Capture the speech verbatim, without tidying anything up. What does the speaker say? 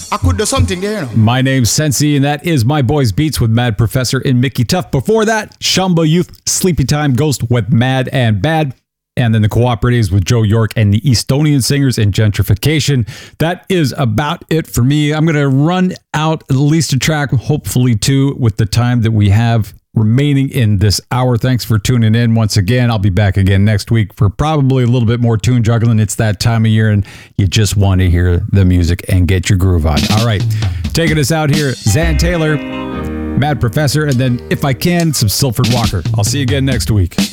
I could do something there, you know. My name's Sensi, and that is My Boys Beats with Mad Professor and Mickey Tuff. Before that, Shamba Youth, Sleepy Time Ghost with Mad and Bad. And then the Cooperatives with Joe York and the Estonian Singers and Gentrification. That is about it for me. I'm going to run out at least a track, hopefully two, with the time that we have remaining in this hour. Thanks for tuning in once again. I'll be back again next week for probably a little bit more tune juggling. It's that time of year, and you just want to hear the music and get your groove on. All right, taking us out here, Zan Taylor, Mad Professor, and then, if I can, some Silford Walker. I'll see you again next week.